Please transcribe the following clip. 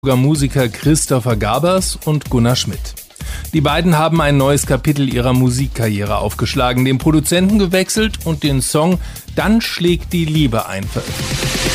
Musiker Christopher Gabers und Gunnar Schmidt. Die beiden haben ein neues Kapitel ihrer Musikkarriere aufgeschlagen, den Produzenten gewechselt und den Song "Dann schlägt die Liebe ein" veröffentlicht.